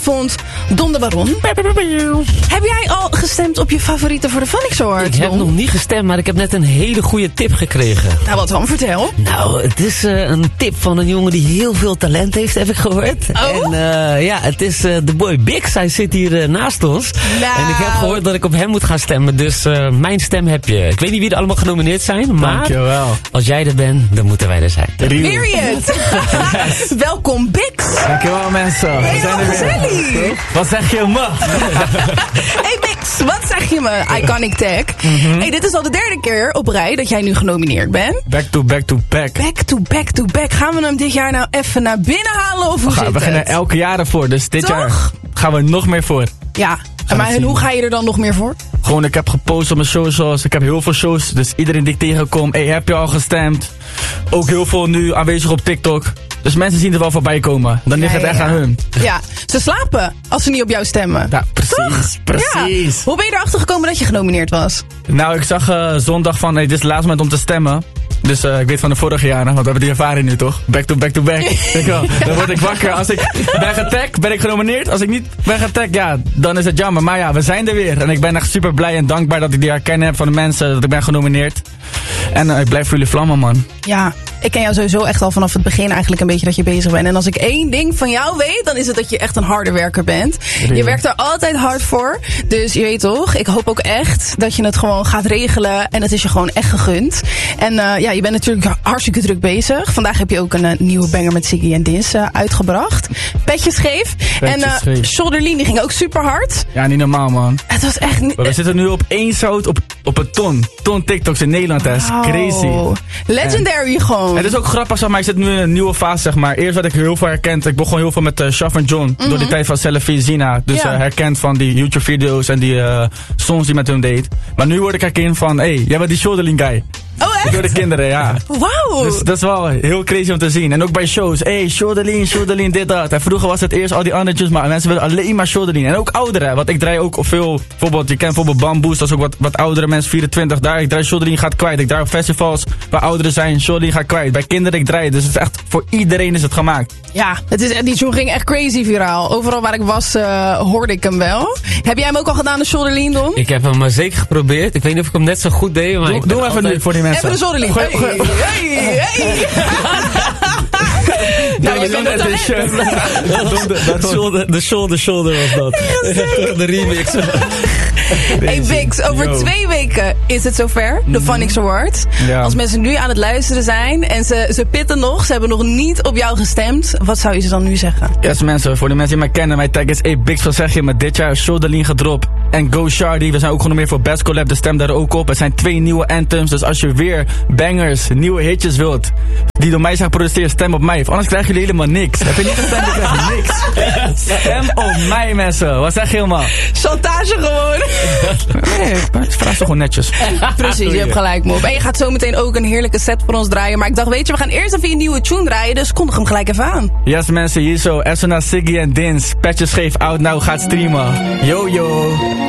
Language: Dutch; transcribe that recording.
vond Don de Baron. Heb jij al gestemd op je favorieten voor de Phonics Awards? Ik heb nog niet gestemd, maar ik heb net een hele goede tip gekregen. Nou, wat dan? Vertel. Nou, het is een tip van een jongen die heel veel talent heeft, heb ik gehoord. Oh? En het is de boy Bix. Hij zit hier naast ons. Nou. En ik heb gehoord dat ik op hem moet gaan stemmen. Dus mijn stem heb je. Ik weet niet wie er allemaal genomineerd zijn, maar dankjewel. Als jij er bent, dan moeten wij er zijn. Period. Welkom, Bix. Dankjewel, mensen. Hey, gezellig. Wat zeg je, me? Hey Bix, wat zeg je me? Iconic Tag. Hey, dit is al de derde keer op rij dat jij nu genomineerd bent. Back to back to back. Back to back to back. Gaan we hem dit jaar nou even naar binnen halen of hoe zit het? We beginnen elke jaar ervoor, dus dit jaar gaan we nog meer voor. Ja, maar hoe ga je er dan nog meer voor? Gewoon, ik heb gepost op mijn socials. Ik heb heel veel shows, dus iedereen die ik tegenkom. Hey, heb je al gestemd? Ook heel veel nu aanwezig op TikTok. Dus mensen zien er wel voorbij komen. Dan ligt het echt aan hun. Ja, ze slapen als ze niet op jou stemmen. Ja, precies. Precies. Ja. Hoe ben je erachter gekomen dat je genomineerd was? Nou, ik zag zondag van, dit is het laatste moment om te stemmen. Dus ik weet van de vorige jaren, want we hebben die ervaring nu toch? Back to back to back. Weet je wel, dan word ik wakker. Als ik ben getagd, ben ik genomineerd. Als ik niet ben getagd, ja, dan is het jammer. Maar ja, we zijn er weer. En ik ben echt super blij en dankbaar dat ik die herkenning heb van de mensen. Dat ik ben genomineerd. En ik blijf voor jullie vlammen, man. Ja, ik ken jou sowieso echt al vanaf het begin eigenlijk een beetje dat je bezig bent. En als ik één ding van jou weet, dan is het dat je echt een harde werker bent. Je werkt er altijd hard voor. Dus je weet toch, ik hoop ook echt dat je het gewoon gaat regelen. En het is je gewoon echt gegund. En je bent natuurlijk hartstikke druk bezig. Vandaag heb je ook een nieuwe banger met Siggy en Dins uitgebracht. Petje scheef. Shoulderlean, die ging ook super hard. Ja, niet normaal, man. Het was echt niet... We zitten nu op 1 zout op een ton TikToks in Nederland. Dat is crazy. Legendary gewoon. Het is ook grappig, zeg maar. Ik zit nu in een nieuwe fase, zeg maar. Eerst werd ik heel veel herkend. Ik begon heel veel met Shaf en John. Door die tijd van Selfie Zina. Dus herkend van die YouTube-video's en die songs die met hun deed. Maar nu word ik herkend van, jij bent die Shoulderlean guy. Oh, echt? Door de kinderen, ja. Wauw. Dus dat is wel heel crazy om te zien. En ook bij shows. Shoulderlean, dit, dat. En vroeger was het eerst al die andere tunes, maar mensen willen alleen maar Shoulderlean. En ook ouderen, want ik draai ook veel, bijvoorbeeld, je kent bijvoorbeeld Bamboos, dat is ook wat oudere mensen, 24 daar. Ik draai Shoulderlean, gaat kwijt. Ik draai op festivals waar ouderen zijn, Shoulderlean gaat kwijt. Bij kinderen, ik draai. Dus het is echt, voor iedereen is het gemaakt. Ja, die tune ging echt crazy viraal. Overal waar ik was, hoorde ik hem wel. Heb jij hem ook al gedaan, de Shoulderlean, Don? Ik heb hem zeker geprobeerd. Ik weet niet of ik hem net zo goed deed, maar doe even nu voor die mensen. Even de Shoulderlean. Hey. Shoulder was dat. De remix. Hey Bix, over 2 weken is het zover, de Phonics Awards. Ja. Als mensen nu aan het luisteren zijn en ze pitten nog, ze hebben nog niet op jou gestemd, wat zou je ze dan nu zeggen? Yes mensen, voor de mensen die mij kennen, mijn tag is Bix, wat zeg je, met dit jaar Shoulderlean gedropt. En Go Shardy, we zijn ook genomineerd voor Best Collab, de stem daar ook op. Er zijn 2 nieuwe anthems, dus als je weer bangers, nieuwe hitjes wilt, die door mij zijn geproduceerd, stem op mij. Of anders krijgen jullie helemaal niks. Heb je niet gestemd, dan krijg je niks. Stem op mij mensen, wat zeg je helemaal? Chantage gewoon. Nee, ik vraag ze gewoon netjes. Precies, je hebt gelijk, Mop. En je gaat zo meteen ook een heerlijke set voor ons draaien. Maar ik dacht, weet je, we gaan eerst even een nieuwe tune draaien, dus kondig hem gelijk even aan. Yes mensen, hier zo, Essena, Siggy en Dins. Petje scheef, out now, gaat streamen. Yo yo.